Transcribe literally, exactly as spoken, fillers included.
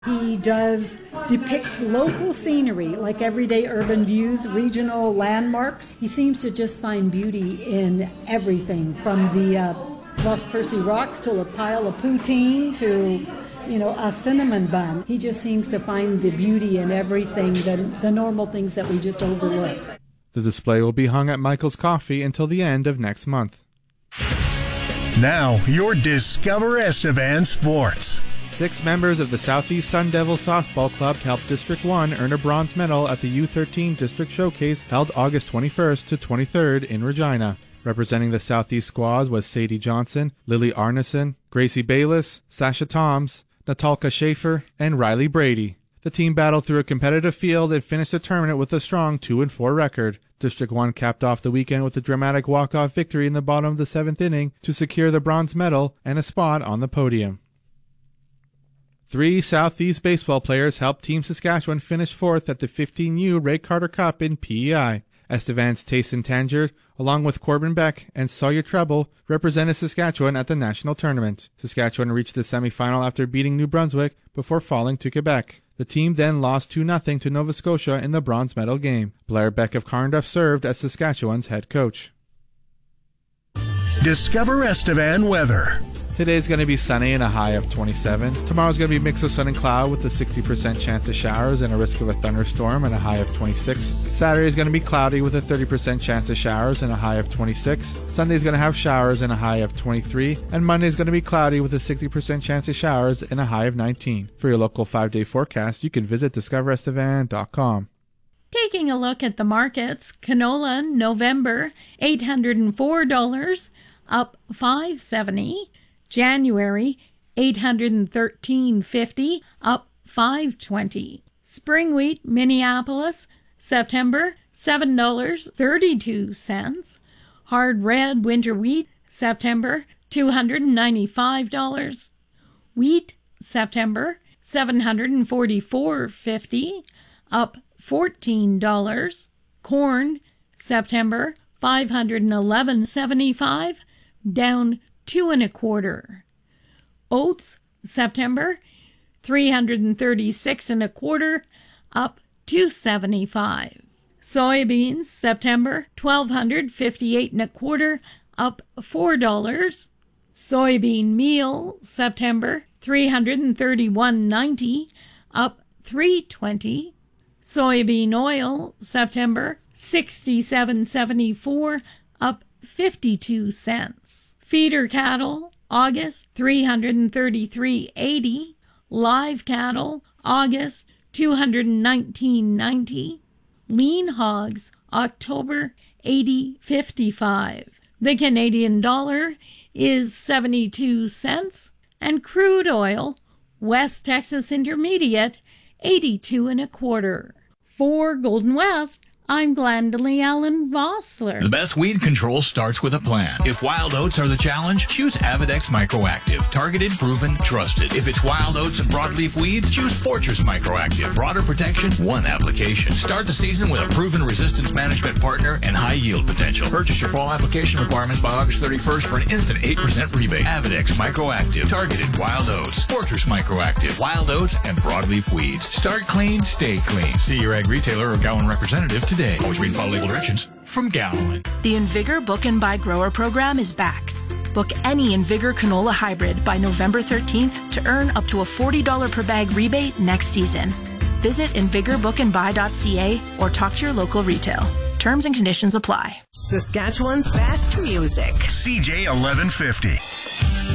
He does depicts local scenery like everyday urban views, regional landmarks. He seems to just find beauty in everything, from the uh, Ross Percy rocks to a pile of poutine to, you know, a cinnamon bun. He just seems to find the beauty in everything, the, the normal things that we just overlook. The display will be hung at Michael's Coffee until the end of next month. Now, your Discover Estevan Sports. Six members of the Southeast Sun Devils Softball Club helped District one earn a bronze medal at the U thirteen District Showcase held August twenty-first to twenty-third in Regina. Representing the Southeast squads was Sadie Johnson, Lily Arneson, Gracie Bayless, Sasha Toms, Natalka Schaefer, and Riley Brady. The team battled through a competitive field and finished the tournament with a strong two and four record. District one capped off the weekend with a dramatic walk-off victory in the bottom of the seventh inning to secure the bronze medal and a spot on the podium. Three Southeast baseball players helped Team Saskatchewan finish fourth at the fifteen U Ray Carter Cup in P E I. Estevan's Tayson Tanger, along with Corbin Beck and Sawyer Treble, represented Saskatchewan at the national tournament. Saskatchewan reached the semifinal after beating New Brunswick before falling to Quebec. The team then lost two nothing to Nova Scotia in the bronze medal game. Blair Beck of Carnduff served as Saskatchewan's head coach. Discover Estevan weather. Today's going to be sunny and a high of twenty-seven. Tomorrow's going to be a mix of sun and cloud with a sixty percent chance of showers and a risk of a thunderstorm and a high of twenty-six. Saturday's going to be cloudy with a thirty percent chance of showers and a high of twenty-six. Sunday's going to have showers and a high of twenty-three. And Monday's going to be cloudy with a sixty percent chance of showers and a high of nineteen. For your local five-day forecast, you can visit discover estevan dot com. Taking a look at the markets, canola November eight hundred four dollars, up five dollars and seventy cents. January eight hundred thirteen dollars and fifty cents, up five dollars and twenty cents. Spring wheat Minneapolis September seven dollars and thirty-two cents. Hard red winter wheat September two hundred ninety-five dollars. Wheat September seven hundred forty-four dollars and fifty cents, up fourteen dollars. Corn September five hundred eleven dollars and seventy-five cents, down two and a quarter. Oats September three hundred thirty-six and a quarter, up two seventy-five. Soybeans September twelve hundred fifty-eight and a quarter, up four dollars. Soybean meal September three hundred thirty-one ninety, up three twenty. Soybean oil September sixty-seven seventy-four, up fifty-two cents. Feeder cattle, August, three hundred thirty-three eighty. Live cattle, August, two hundred nineteen ninety. Lean hogs, October, eighty fifty-five. The Canadian dollar is seventy-two cents. And crude oil, West Texas Intermediate, eighty-two and a quarter. For Golden West, I'm Glendalee Allen Vossler. The best weed control starts with a plan. If wild oats are the challenge, choose Avidex Microactive. Targeted, proven, trusted. If it's wild oats and broadleaf weeds, choose Fortress Microactive. Broader protection, one application. Start the season with a proven resistance management partner and high yield potential. Purchase your fall application requirements by August thirty-first for an instant eight percent rebate. Avidex Microactive. Targeted wild oats. Fortress Microactive. Wild oats and broadleaf weeds. Start clean, stay clean. See your ag retailer or Gowan representative today. Always read and follow label directions from Gowan. The Invigor Book and Buy Grower program is back. Book any Invigor canola hybrid by November thirteenth to earn up to a forty dollars per bag rebate next season. Visit invigor book and buy dot c a or talk to your local retail. Terms and conditions apply. Saskatchewan's best music. C J eleven fifty.